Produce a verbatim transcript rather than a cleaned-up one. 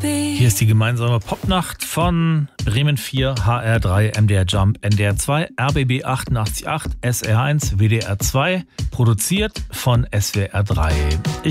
Hier ist die gemeinsame Popnacht von Bremen vier, H R drei, M D R Jump, N D R zwei, R B B achtundachtzig Komma acht, S R eins, W D R zwei, produziert von S W R drei. Ich